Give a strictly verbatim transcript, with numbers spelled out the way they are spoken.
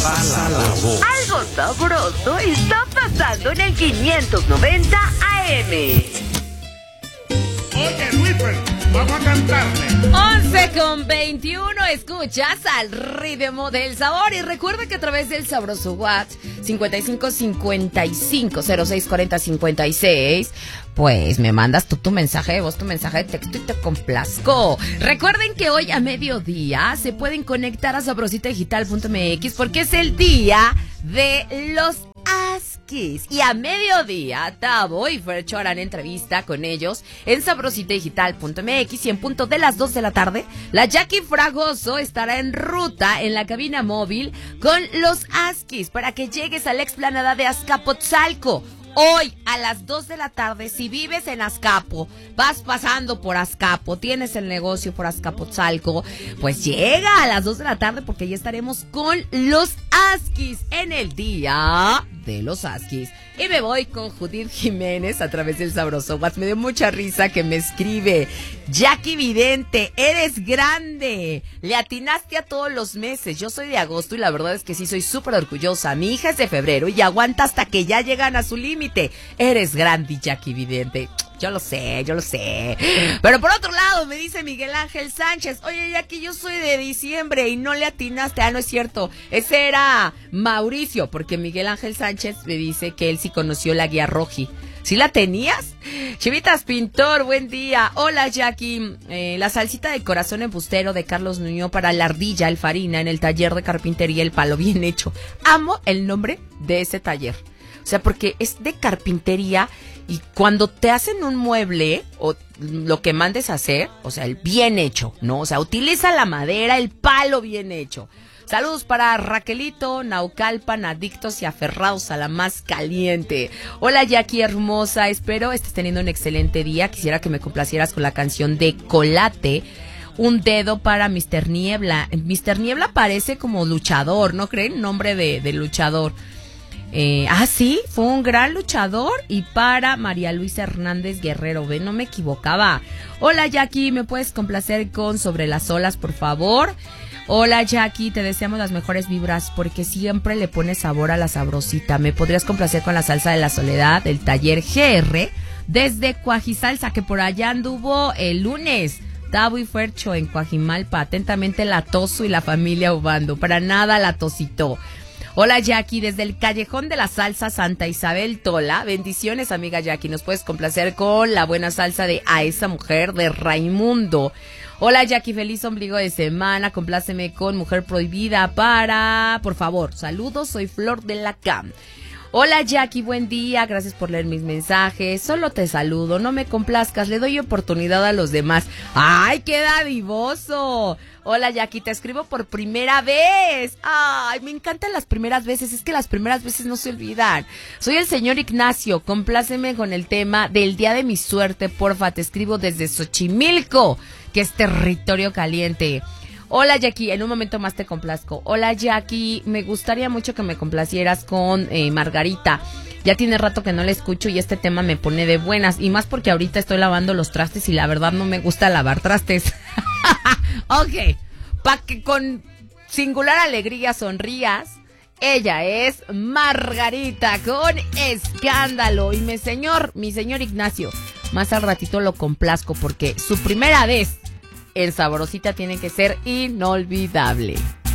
pasa la voz. Algo sabroso está pasando en el quinientos noventa A M. Oye, Luisfer, vamos a cantarle. once con veintiuno, escuchas al ritmo del sabor. Y recuerda que a través del sabroso WhatsApp cincuenta y cinco cincuenta y cinco cero seis cuarenta cincuenta y seis, pues me mandas tú tu mensaje de voz, tu mensaje de texto y te complazco. Recuerden que hoy a mediodía se pueden conectar a sabrosita digital punto m x porque es el día de los Askis. Y a mediodía, Tavo y Fercho harán entrevista con ellos en sabrosita digital punto m x y en punto de las dos de la tarde, la Jackie Fragoso estará en ruta en la cabina móvil con los Askis para que llegues a la explanada de Azcapotzalco. Hoy a las dos de la tarde, si vives en Azcapo, vas pasando por Azcapo, tienes el negocio por Azcapotzalco, pues llega a las dos de la tarde porque ya estaremos con los Askis en el día de los Askis. Y me voy con Judith Jiménez a través del sabroso WhatsApp. Me dio mucha risa que me escribe: Jackie Vidente, eres grande, le atinaste a todos los meses. Yo soy de agosto y la verdad es que sí soy súper orgullosa. Mi hija es de febrero y aguanta hasta que ya llegan a su límite. Eres grande, Jackie Vidente. Yo lo sé, yo lo sé. Pero por otro lado, me dice Miguel Ángel Sánchez: oye, Jackie, yo soy de diciembre y no le atinaste. Ah, no es cierto. Ese era Mauricio, porque Miguel Ángel Sánchez me dice que él sí conoció la guía Roji. ¿Sí la tenías? Chivitas Pintor, buen día. Hola, Jackie. Eh, la salsita de corazón embustero de Carlos Nuño para la ardilla, el farina, en el taller de carpintería El Palo. Bien hecho. Amo el nombre de ese taller. O sea, porque es de carpintería y cuando te hacen un mueble o lo que mandes a hacer, o sea, el bien hecho, ¿no? O sea, utiliza la madera, el palo bien hecho. Saludos para Raquelito, Naucalpan, adictos y aferrados a la más caliente. Hola, Jackie hermosa, espero estés teniendo un excelente día. Quisiera que me complacieras con la canción de Colate, Un dedo para mister Niebla. mister Niebla parece como luchador, ¿no creen? Nombre de, de luchador. Eh, ah, sí, fue un gran luchador. Y para María Luisa Hernández Guerrero, ve, no me equivocaba. Hola, Jackie, ¿me puedes complacer con Sobre las olas, por favor? Hola, Jackie, te deseamos las mejores vibras porque siempre le pones sabor a la sabrosita. ¿Me podrías complacer con la salsa de la soledad del taller G R desde Cuajisalsa, que por allá anduvo el lunes? Tavo y Fercho en Cuajimalpa. Atentamente la Toso y la familia Ubando. Para nada la Tosito. Hola, Jackie, desde el Callejón de la Salsa Santa Isabel Tola. Bendiciones, amiga Jackie. ¿Nos puedes complacer con la buena salsa de A esa mujer de Raimundo? Hola, Jackie, feliz ombligo de semana. Compláceme con Mujer Prohibida para... Por favor, saludos, soy Flor de la Cam. Hola, Jackie, buen día, gracias por leer mis mensajes. Solo te saludo, no me complazcas, le doy oportunidad a los demás. ¡Ay, qué dadivoso! Hola, Jackie, te escribo por primera vez. ¡Ay, me encantan las primeras veces! Es que las primeras veces no se olvidan. Soy el señor Ignacio, compláceme con el tema del día de mi suerte, porfa. Te escribo desde Xochimilco, que es territorio caliente. Hola, Jackie, en un momento más te complazco. Hola, Jackie, me gustaría mucho que me complacieras con eh, Margarita. Ya tiene rato que no la escucho y este tema me pone de buenas. Y más porque ahorita estoy lavando los trastes y la verdad no me gusta lavar trastes. Ok, pa' que con singular alegría sonrías. Ella es Margarita con Escándalo. Y mi señor, mi señor Ignacio, más al ratito lo complazco porque su primera vez en Sabrosita tiene que ser inolvidable.